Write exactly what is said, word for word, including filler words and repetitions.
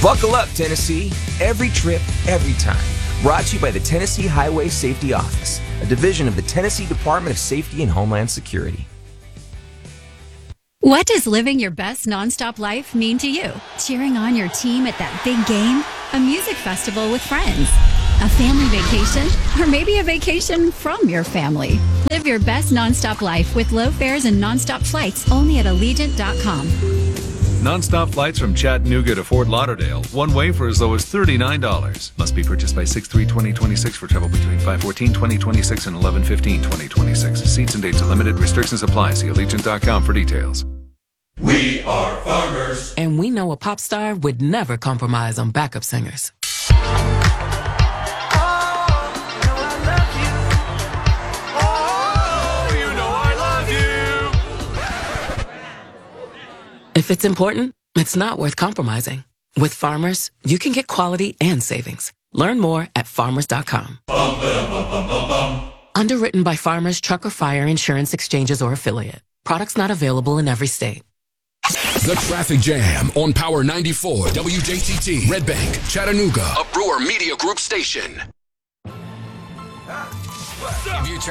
Buckle up, Tennessee. Every trip, every time. Brought to you by the Tennessee Highway Safety Office, a division of the Tennessee Department of Safety and Homeland Security. What does living your best nonstop life mean to you? Cheering on your team at that big game? A music festival with friends? A family vacation? Or maybe a vacation from your family? Live your best nonstop life with low fares and nonstop flights only at Allegiant dot com. Non-stop flights from Chattanooga to Fort Lauderdale, one way for as low as thirty-nine dollars. Must be purchased by six three twenty twenty-six for travel between five fourteen twenty twenty-six and eleven fifteen twenty twenty-six. Seats and dates are limited. Restrictions apply. See Allegiant dot com for details. We are farmers. And we know a pop star would never compromise on backup singers. If it's important, it's not worth compromising. With Farmers, you can get quality and savings. Learn more at farmers dot com. Bum, ba-dum, bum, bum, bum, bum. Underwritten by Farmers Truck or Fire Insurance Exchanges or Affiliate. Products not available in every state. The Traffic Jam on Power ninety-four W J T T, Red Bank, Chattanooga, a Brewer Media Group station. If you turn